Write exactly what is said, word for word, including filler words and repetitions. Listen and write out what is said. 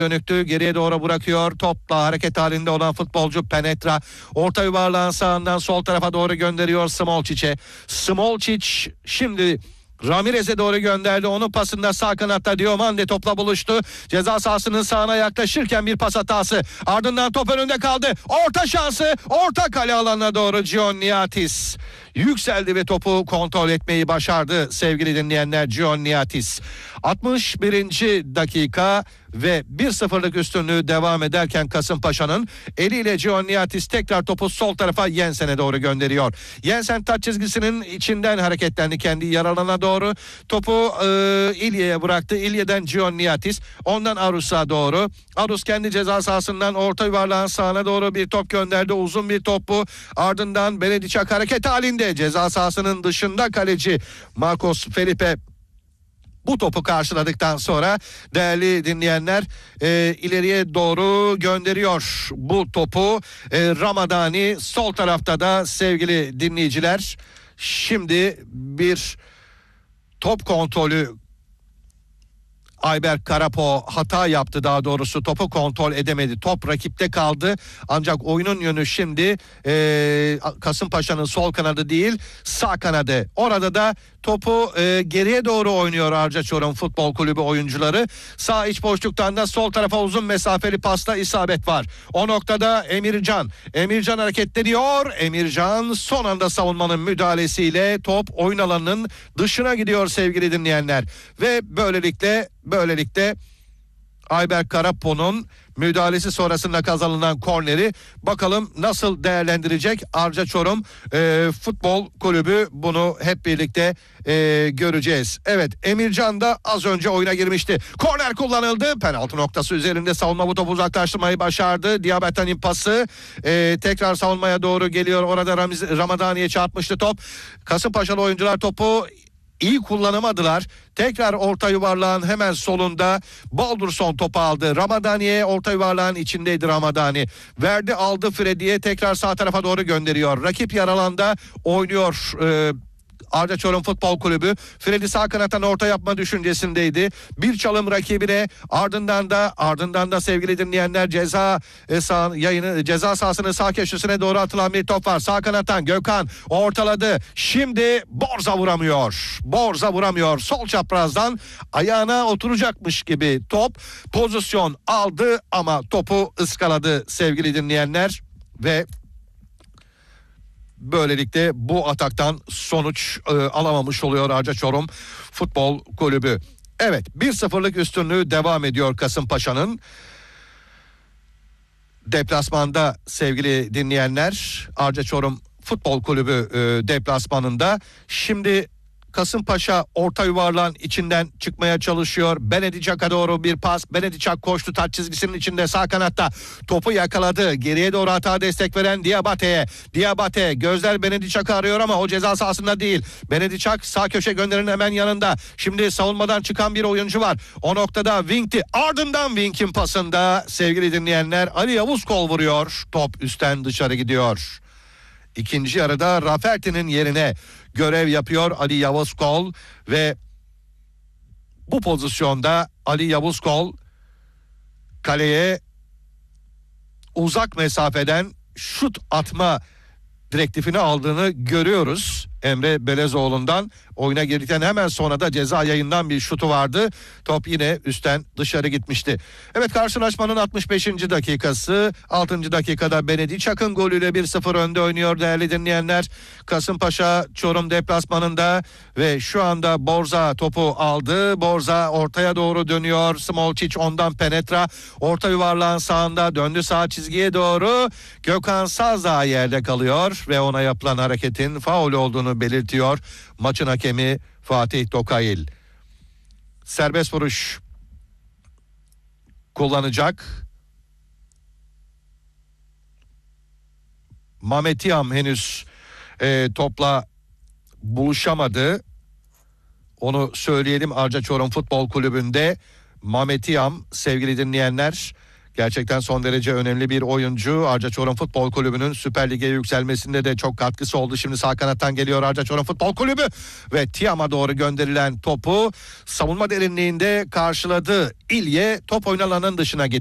dönüktü, geriye doğru bırakıyor. Topla hareket halinde olan futbolcu Penetra orta yuvarlağın sağından sol tarafa doğru gönderiyor Smolcic'e. Smolcic şimdi Ramirez'e doğru gönderdi. Onun pasında sağ kanatta Diomande topla buluştu. Ceza sahasının sağına yaklaşırken bir pas hatası. Ardından top önünde kaldı. Orta şansı. Orta kale alanına doğru Gianniatis yükseldi ve topu kontrol etmeyi başardı sevgili dinleyenler. Gianniatis. altmış birinci dakika ve bir sıfırlık üstünlüğü devam ederken Kasımpaşa'nın eliyle Gianniatis tekrar topu sol tarafa Jensen'e doğru gönderiyor. Jensen taç çizgisinin içinden hareketlendi kendi yaralana doğru. Topu e, İlye'ye bıraktı. İlye'den Gianniatis, ondan Arus'a doğru. Arus kendi ceza sahasından orta yuvarlağın sağına doğru bir top gönderdi. Uzun bir top bu. Ardından Benedicak hareket halinde. Ceza sahasının dışında kaleci Marcos Felipe bu topu karşıladıktan sonra değerli dinleyenler e, ileriye doğru gönderiyor bu topu. E, Ramadani sol tarafta da sevgili dinleyiciler. Şimdi bir top kontrolü, Ayber Karapo hata yaptı, daha doğrusu topu kontrol edemedi. Top rakipte kaldı. Ancak oyunun yönü şimdi e, Kasımpaşa'nın sol kanadı değil sağ kanadı. Orada da topu e, geriye doğru oynuyor Arca Çorum Futbol Kulübü oyuncuları. Sağ iç boşluktan da sol tarafa uzun mesafeli pasta isabet var. O noktada Emircan. Emircan hareketleniyor. Emircan son anda savunmanın müdahalesiyle top oyun alanının dışına gidiyor sevgili dinleyenler. Ve böylelikle böylelikle Ayber Karapo'nun müdahalesi sonrasında kazanılan korneri bakalım nasıl değerlendirecek Arca Çorum e, Futbol Kulübü, bunu hep birlikte e, göreceğiz. Evet, Emircan da az önce oyuna girmişti. Korner kullanıldı. Penaltı noktası üzerinde savunma bu topu uzaklaştırmayı başardı. Diabate'nin pası e, tekrar savunmaya doğru geliyor. Orada Ramiz, Ramadani'ye çarpmıştı top. Kasımpaşalı oyuncular topu iyi kullanamadılar. Tekrar orta yuvarlağın hemen solunda Baldurson topu aldı. Ramadani'ye, orta yuvarlağın içindeydi Ramadani. Verdi, aldı Freddy'ye, tekrar sağ tarafa doğru gönderiyor. Rakip yaralanda oynuyor Ee, Arca Çorum Futbol Kulübü. Freddy sağ kanattan orta yapma düşüncesindeydi. Bir çalım rakibine, ardından da ardından da sevgili dinleyenler ceza e, sağ, yayını ceza sahasının sağ köşesine doğru atılan bir top var. Sağ kanattan Gökhan ortaladı. Şimdi Borza vuramıyor. Borza vuramıyor. Sol çaprazdan ayağına oturacakmış gibi top pozisyon aldı ama topu ıskaladı sevgili dinleyenler ve böylelikle bu ataktan sonuç e, alamamış oluyor Arca Çorum Futbol Kulübü. Evet, bir sıfırlık üstünlüğü devam ediyor Kasımpaşa'nın. Deplasmanda sevgili dinleyenler, Arca Çorum Futbol Kulübü e, deplasmanında. Şimdi Kasımpaşa orta yuvarlağın içinden çıkmaya çalışıyor. Benedicak'a doğru bir pas. Benedicak koştu taç çizgisinin içinde sağ kanatta. Topu yakaladı. Geriye doğru hata destek veren Diabate'ye. Diabate gözler Benedicak'ı arıyor ama o ceza sahasında değil. Benedicak sağ köşe gönderinin hemen yanında. Şimdi savunmadan çıkan bir oyuncu var. O noktada Wink'ti. Ardından Wink'in pasında sevgili dinleyenler Ali Yavuzkol vuruyor. Top üstten dışarı gidiyor. İkinci yarıda Rafferty'nin yerine görev yapıyor Ali Yavuzkol ve bu pozisyonda Ali Yavuzkol kaleye uzak mesafeden şut atma direktifini aldığını görüyoruz. Emre Belezoğlu'ndan oyuna girdikten hemen sonra da ceza yayından bir şutu vardı. Top yine üstten dışarı gitmişti. Evet, karşılaşmanın altmış beşinci dakikası. altıncı dakikada Benedicak'ın golüyle bir sıfır önde oynuyor değerli dinleyenler. Kasımpaşa Çorum deplasmanında ve şu anda Borza topu aldı. Borza ortaya doğru dönüyor. Smolcic ondan Penetra. Orta yuvarlağın sağında döndü sağ çizgiye doğru. Gökhan Sazdağ yerde kalıyor ve ona yapılan hareketin faul olduğunu belirtiyor maçın hakemi Fatih Tokayil. Serbest vuruş kullanacak. Mametiyam henüz e, topla buluşamadı. Onu söyleyelim, Arca Çorum Futbol Kulübü'nde Mametiyam sevgili dinleyenler Gerçekten son derece önemli bir oyuncu. Arca Çorum Futbol Kulübü'nün Süper Lig'e yükselmesinde de çok katkısı oldu. Şimdi sağ kanattan geliyor Arca Çorum Futbol Kulübü ve Tiam'a doğru gönderilen topu savunma derinliğinde karşıladı. İlye top oyun alanının dışına gitti.